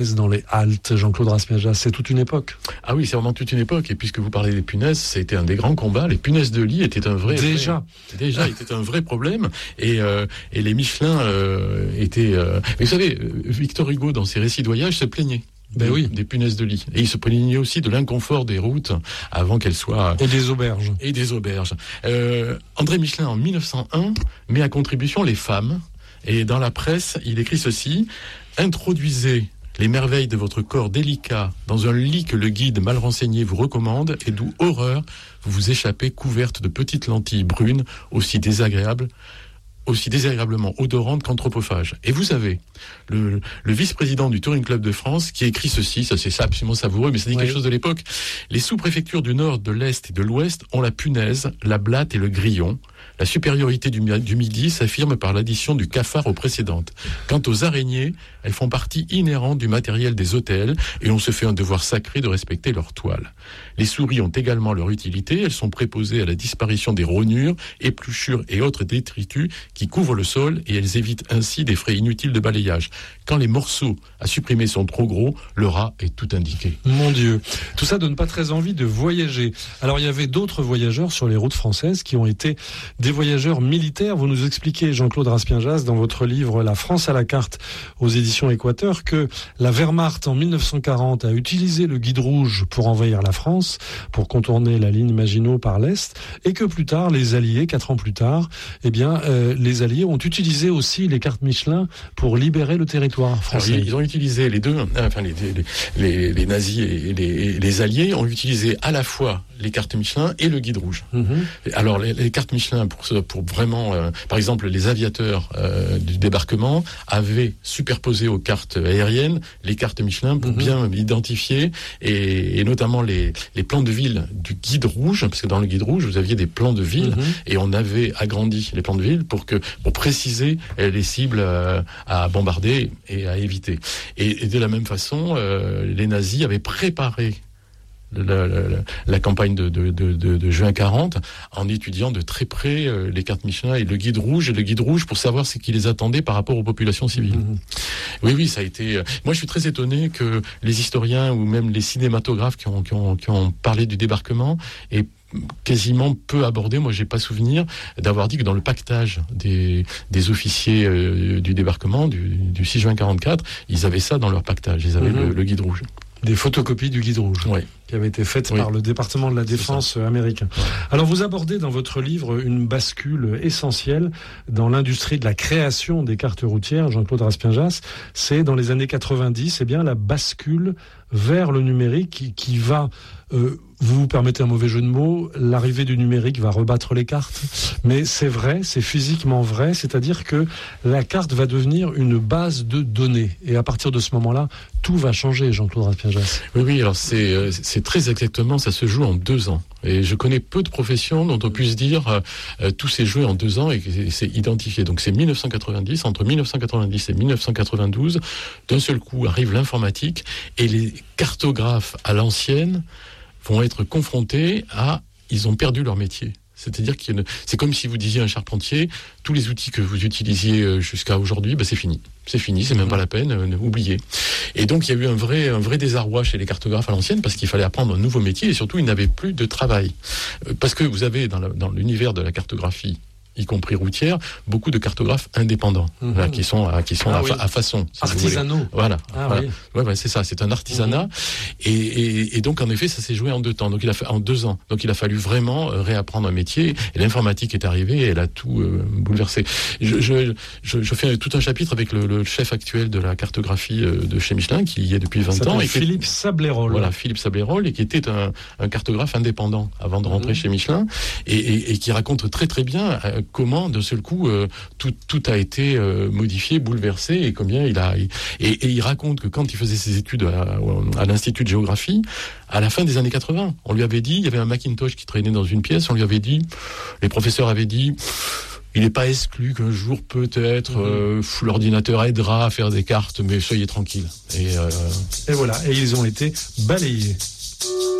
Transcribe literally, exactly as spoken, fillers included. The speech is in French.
dans les haltes, Jean-Claude Raspiajas, c'est toute une époque. Ah oui, c'est vraiment toute une époque. Et puisque vous parlez des punaises, c'était un des grands combats. Les punaises de lit étaient un vrai... Déjà vrai, Déjà, étaient un vrai problème. Et, euh, et les Michelin euh, étaient... Euh... Mais vous savez, Victor Hugo, dans ses récits de voyage, se plaignait. Ben des, oui. des punaises de lit. Et il se plaignait aussi de l'inconfort des routes avant qu'elles soient... Et des auberges. Et des auberges. Euh, André Michelin, en mille neuf cent un, met à contribution les femmes. Et dans la presse, il écrit ceci: « Introduisez les merveilles de votre corps délicat dans un lit que le guide mal renseigné vous recommande et d'où, horreur, vous vous échappez couverte de petites lentilles brunes aussi désagréables aussi désagréablement odorantes qu'anthropophages. » Et vous savez, le, le vice-président du Touring Club de France qui écrit ceci, ça c'est ça absolument savoureux, mais ça dit oui. quelque chose de l'époque. Les sous-préfectures du Nord, de l'Est et de l'Ouest ont la punaise, la blatte et le grillon. La supériorité du, du Midi s'affirme par l'addition du cafard aux précédentes. Quant aux araignées, elles font partie inhérente du matériel des hôtels et on se fait un devoir sacré de respecter leur toile. Les souris ont également leur utilité, elles sont préposées à la disparition des rognures, épluchures et autres détritus qui couvrent le sol et elles évitent ainsi des frais inutiles de balayage. Quand les morceaux à supprimer sont trop gros, le rat est tout indiqué. Mon Dieu, tout ça donne pas très envie de voyager. Alors il y avait d'autres voyageurs sur les routes françaises qui ont été des voyageurs militaires. Vous nous expliquez, Jean-Claude Raspiajas, dans votre livre La France à la carte aux éditions Équateur, que la Wehrmacht en mille neuf cent quarante a utilisé le guide rouge pour envahir la France, pour contourner la ligne Maginot par l'Est, et que plus tard, les Alliés, quatre ans plus tard, eh bien, euh, les Alliés ont utilisé aussi les cartes Michelin pour libérer le territoire français. Alors, ils ont utilisé les deux, enfin les, les, les, les nazis et les, les Alliés ont utilisé à la fois les cartes Michelin et le guide rouge. Mmh. Alors les, les cartes Michelin, pour, pour vraiment, euh, par exemple, les aviateurs euh, du débarquement avaient superposé aux cartes aériennes les cartes Michelin pour mmh. bien identifier et, et notamment les, les plans de ville du guide rouge, parce que dans le guide rouge vous aviez des plans de ville mmh. et on avait agrandi les plans de ville pour que pour préciser les cibles euh, à bombarder et à éviter. Et, et de la même façon, euh, les nazis avaient préparé La, la, la campagne de, de, de, de juin quarante en étudiant de très près euh, les cartes Michelin et le guide rouge et le guide rouge pour savoir ce qui les attendait par rapport aux populations civiles. Mmh. Oui, oui, ça a été... Euh, moi, je suis très étonné que les historiens ou même les cinématographes qui ont, qui ont, qui ont parlé du débarquement aient quasiment peu abordé. Moi, j'ai pas souvenir d'avoir dit que dans le pactage des, des officiers euh, du débarquement du, du six juin quarante-quatre, ils avaient ça dans leur pactage. Ils avaient mmh. le, le guide rouge. Des photocopies du guide rouge, oui. qui avaient été faites oui. par le département de la Défense américain. Ouais. Alors vous abordez dans votre livre une bascule essentielle dans l'industrie de la création des cartes routières, Jean-Claude Raspiajas. C'est dans les années quatre-vingt-dix, eh bien la bascule vers le numérique qui, qui va... Euh, vous vous permettez un mauvais jeu de mots, l'arrivée du numérique va rebattre les cartes, mais c'est vrai, c'est physiquement vrai, c'est-à-dire que la carte va devenir une base de données, et à partir de ce moment-là, tout va changer, Jean-Claude Raspiajas. Oui, oui, alors c'est, c'est très exactement, ça se joue en deux ans, et je connais peu de professions dont on puisse dire euh, tout s'est joué en deux ans et c'est identifié, donc c'est mille neuf cent quatre-vingt-dix, entre mille neuf cent quatre-vingt-dix et mille neuf cent quatre-vingt-douze, d'un seul coup arrive l'informatique, et les cartographes à l'ancienne vont être confrontés à... Ils ont perdu leur métier. C'est-à-dire que c'est comme si vous disiez à un charpentier, tous les outils que vous utilisiez jusqu'à aujourd'hui, ben c'est fini. C'est fini, c'est même pas la peine, euh, oubliez. Et donc il y a eu un vrai, un vrai désarroi chez les cartographes à l'ancienne parce qu'il fallait apprendre un nouveau métier et surtout ils n'avaient plus de travail. Euh, parce que vous avez dans, la, dans l'univers de la cartographie, y compris routière, beaucoup de cartographes indépendants, mmh. voilà, qui sont à, qui sont ah, à, oui. à façon. Si artisanaux. Voilà. Ah, voilà. Oui. Ouais, ouais, c'est ça, c'est un artisanat. Mmh. Et, et, et donc, en effet, ça s'est joué en deux temps. Donc, il a fait, en deux ans. Donc, il a fallu vraiment réapprendre un métier. Et l'informatique est arrivée et elle a tout euh, bouleversé. Je, je, je, je fais tout un chapitre avec le, le chef actuel de la cartographie euh, de chez Michelin, qui y est depuis vingt ans. Et Philippe Sablérol. Voilà, Philippe Sablérol, et qui était un, un cartographe indépendant avant de rentrer mmh. chez Michelin. Et, et, et qui raconte très, très bien euh, comment, de seul coup, euh, tout, tout a été euh, modifié, bouleversé, et combien il a... Et, et il raconte que quand il faisait ses études à, à l'Institut de géographie, à la fin des années quatre-vingts, on lui avait dit, il y avait un Macintosh qui traînait dans une pièce, on lui avait dit, les professeurs avaient dit... Il n'est pas exclu qu'un jour, peut-être, mmh. euh, l'ordinateur aidera à faire des cartes, mais soyez tranquilles. Et, euh... et voilà, et ils ont été balayés.